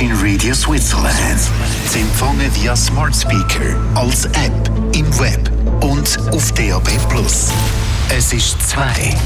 Virgin Radio Switzerland. Sie empfangen via Smart Speaker, als App, im Web und auf DAB+. Es ist 2.